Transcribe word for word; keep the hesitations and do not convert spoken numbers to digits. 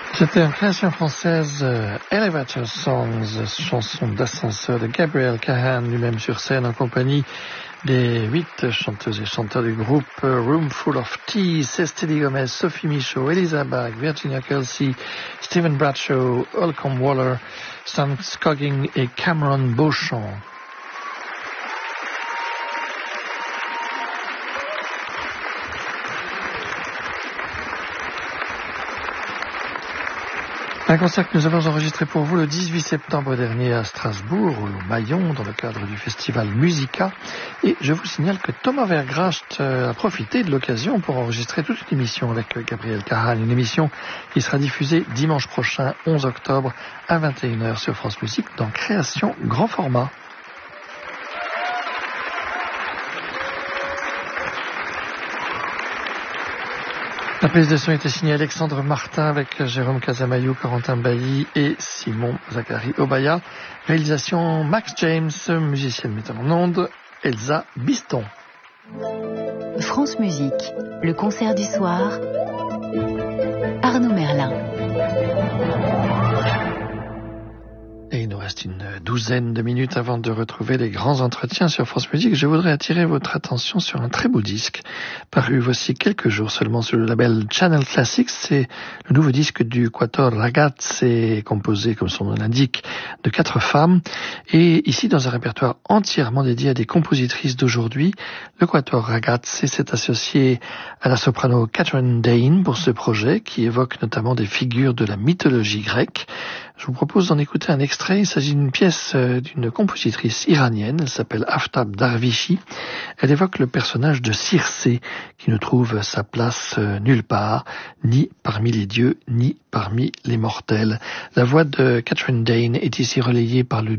C'était en création française euh, Elevator Songs, chanson d'ascenseur de Gabriel Cahan, lui-même sur scène en compagnie des huit chanteuses et chanteurs du groupe euh, Room Full of Tea, Cécile Gomez, Sophie Michaud, Elisa Bach, Virginia Kelsey, Stephen Bradshaw, Holcomb Waller, Stan Scogging et Cameron Beauchamp. Un concert que nous avons enregistré pour vous le dix-huit septembre dernier à Strasbourg, au Maillon, dans le cadre du festival Musica. Et je vous signale que Thomas Vergracht a profité de l'occasion pour enregistrer toute une émission avec Gabriel Cahan, une émission qui sera diffusée dimanche prochain, onze octobre, à vingt et une heures sur France Musique, dans Création Grand Format. La prise de son était signée Alexandre Martin avec Jérôme Casamayou, Corentin Bailly et Simon Zachary Obaya. Réalisation Max James, musicienne mettant en onde, Elsa Biston. France Musique, le concert du soir, Arnaud Merlin. Et il nous reste une douzaine de minutes avant de retrouver les grands entretiens sur France Musique. Je voudrais attirer votre attention sur un très beau disque, paru voici quelques jours seulement sur le label Channel Classics. C'est le nouveau disque du Quatuor Ragazze, composé, comme son nom l'indique, de quatre femmes. Et ici, dans un répertoire entièrement dédié à des compositrices d'aujourd'hui, le Quatuor Ragazze s'est associé à la soprano Catherine Dane pour ce projet, qui évoque notamment des figures de la mythologie grecque. Je vous propose d'en écouter un extrait. Il s'agit d'une pièce d'une compositrice iranienne. Elle s'appelle Aftab Darvishi. Elle évoque le personnage de Circé, qui ne trouve sa place nulle part, ni parmi les dieux, ni parmi les mortels. La voix de Catherine Dane est ici relayée par le